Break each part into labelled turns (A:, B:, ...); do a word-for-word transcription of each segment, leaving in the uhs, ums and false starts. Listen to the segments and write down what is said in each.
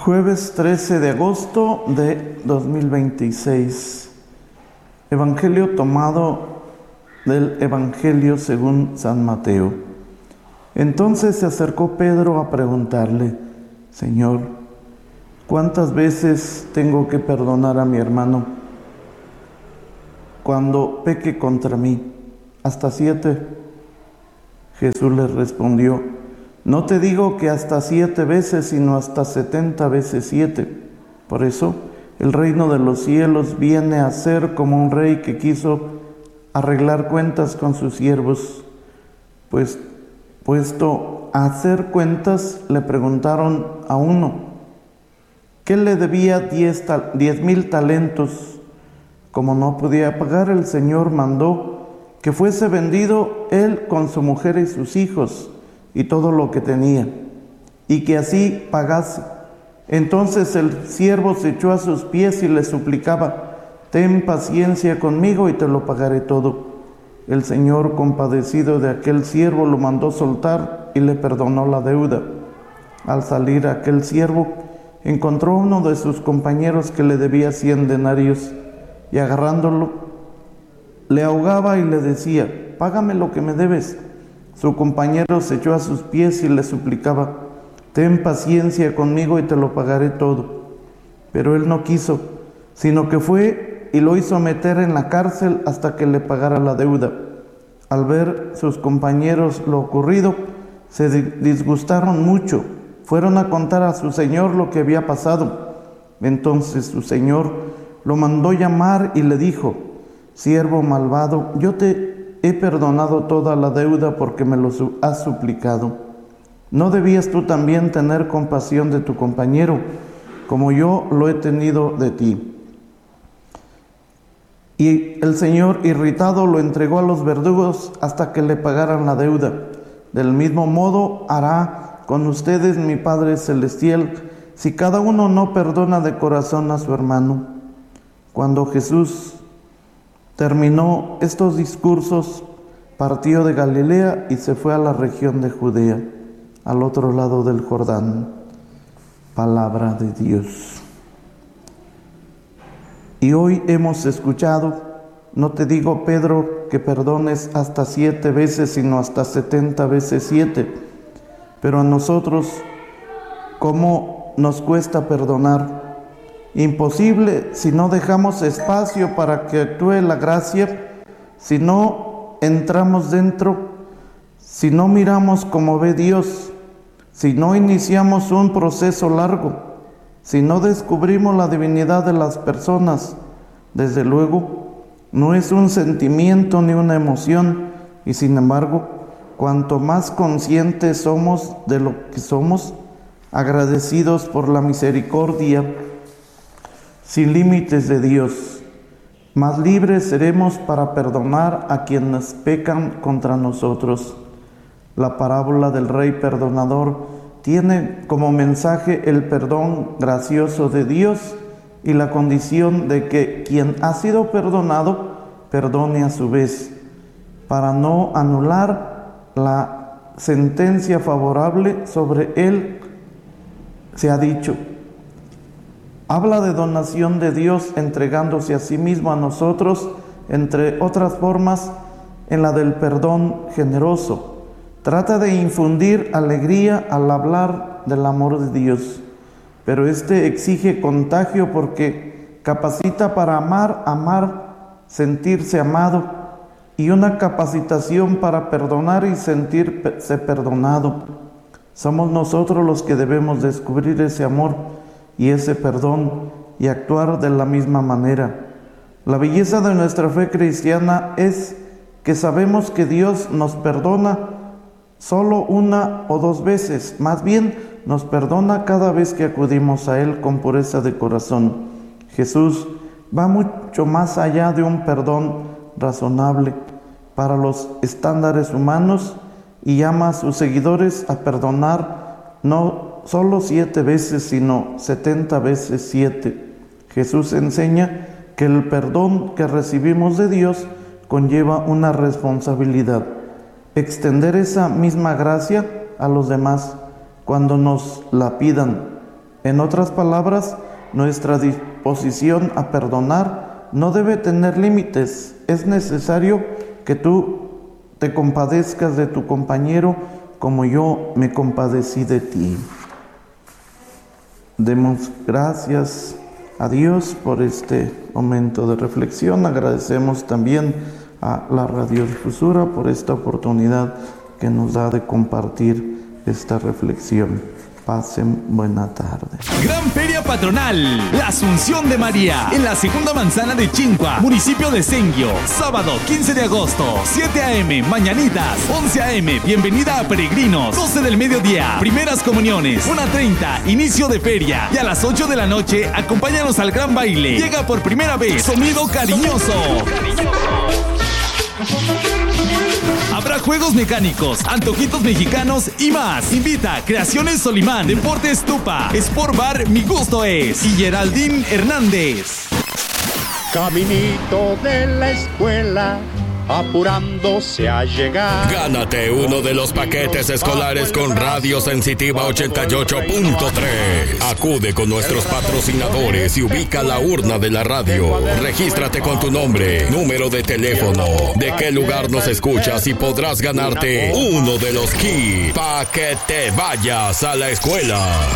A: Jueves trece de agosto de dos mil veintiséis. Evangelio tomado del Evangelio según San Mateo. Entonces se acercó Pedro a preguntarle: Señor, ¿cuántas veces tengo que perdonar a mi hermano cuando peque contra mí? ¿Hasta siete? Jesús le respondió: no te digo que hasta siete veces, sino hasta setenta veces siete. Por eso, el reino de los cielos viene a ser como un rey que quiso arreglar cuentas con sus siervos. Pues, puesto a hacer cuentas, le preguntaron a uno, ¿qué le debía diez, tal, diez mil talentos? Como no podía pagar, el Señor mandó que fuese vendido él con su mujer y sus hijos, y todo lo que tenía, y que así pagase. Entonces el siervo se echó a sus pies y le suplicaba: ten paciencia conmigo y te lo pagaré todo. El Señor, compadecido de aquel siervo, lo mandó soltar y le perdonó la deuda. Al salir aquel siervo, encontró a uno de sus compañeros que le debía cien denarios, y agarrándolo, le ahogaba y le decía: págame lo que me debes. Su compañero se echó a sus pies y le suplicaba: ten paciencia conmigo y te lo pagaré todo. Pero él no quiso, sino que fue y lo hizo meter en la cárcel hasta que le pagara la deuda. Al ver sus compañeros lo ocurrido, se disgustaron mucho. Fueron a contar a su señor lo que había pasado. Entonces su señor lo mandó llamar y le dijo: siervo malvado, yo te he perdonado toda la deuda porque me lo has suplicado. ¿No debías tú también tener compasión de tu compañero, como yo lo he tenido de ti? Y el Señor, irritado, lo entregó a los verdugos hasta que le pagaran la deuda. Del mismo modo hará con ustedes mi Padre Celestial, si cada uno no perdona de corazón a su hermano. Cuando Jesús terminó estos discursos, partió de Galilea y se fue a la región de Judea, al otro lado del Jordán. Palabra de Dios. Y hoy hemos escuchado: no te digo, Pedro, que perdones hasta siete veces, sino hasta setenta veces siete. Pero a nosotros, ¿cómo nos cuesta perdonar? Imposible si no dejamos espacio para que actúe la gracia, si no entramos dentro, si no miramos como ve Dios, si no iniciamos un proceso largo, si no descubrimos la divinidad de las personas. Desde luego, no es un sentimiento ni una emoción, y sin embargo, cuanto más conscientes somos de lo que somos, agradecidos por la misericordia sin límites de Dios, más libres seremos para perdonar a quienes pecan contra nosotros. La parábola del rey perdonador tiene como mensaje el perdón gracioso de Dios y la condición de que quien ha sido perdonado perdone a su vez, para no anular la sentencia favorable sobre él. Se ha dicho: habla de donación de Dios entregándose a sí mismo a nosotros, entre otras formas, en la del perdón generoso. Trata de infundir alegría al hablar del amor de Dios, pero este exige contagio porque capacita para amar, amar, sentirse amado, y una capacitación para perdonar y sentirse perdonado. Somos nosotros los que debemos descubrir ese amor y ese perdón y actuar de la misma manera. La belleza de nuestra fe cristiana es que sabemos que Dios nos perdona solo una o dos veces, más bien nos perdona cada vez que acudimos a Él con pureza de corazón. Jesús va mucho más allá de un perdón razonable para los estándares humanos y llama a sus seguidores a perdonar no solo siete veces, sino setenta veces siete. Jesús enseña que el perdón que recibimos de Dios conlleva una responsabilidad: extender esa misma gracia a los demás cuando nos la pidan. En otras palabras, nuestra disposición a perdonar no debe tener límites. Es necesario que tú te compadezcas de tu compañero como yo me compadecí de ti. Demos gracias a Dios por este momento de reflexión. Agradecemos también a la radiodifusora por esta oportunidad que nos da de compartir esta reflexión. Pasen buena tarde.
B: Gran Feria Patronal, la Asunción de María, en la segunda manzana de Chincua, municipio de Senguio. Sábado quince de agosto, siete a eme, mañanitas, once a eme, bienvenida a peregrinos, doce del mediodía, primeras comuniones, una treinta, inicio de feria, y a las ocho de la noche, acompáñanos al gran baile. Llega por primera vez Sonido Cariñoso. Habrá juegos mecánicos, antojitos mexicanos y más. Invita Creaciones Solimán, Deportes Tupa, Sport Bar Mi Gusto Es y Geraldine Hernández.
C: Caminito de la escuela, apurándose a llegar.
D: Gánate uno de los paquetes escolares con Radio Sensitiva ochenta y ocho punto tres. Acude con nuestros patrocinadores y ubica la urna de la radio. Regístrate con tu nombre, número de teléfono, de qué lugar nos escuchas y podrás ganarte uno de los kits para que te vayas a la escuela.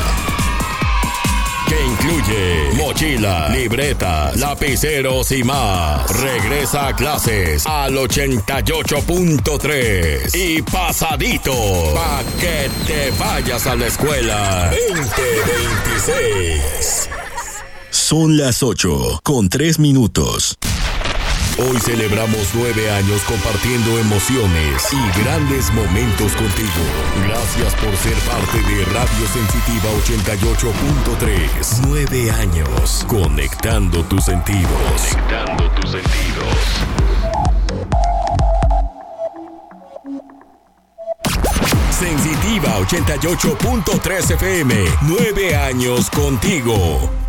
D: Que incluye mochila, libreta, lapiceros y más. Regresa a clases al ochenta y ocho punto tres y pasadito pa' que te vayas a la escuela veinte veintiséis.
E: Son las ocho con tres minutos.
D: Hoy celebramos nueve años compartiendo emociones y grandes momentos contigo. Gracias por ser parte de Radio Sensitiva ochenta y ocho punto tres. Nueve años conectando tus sentidos. Conectando tus sentidos. Sensitiva ochenta y ocho punto tres efe eme. Nueve años contigo.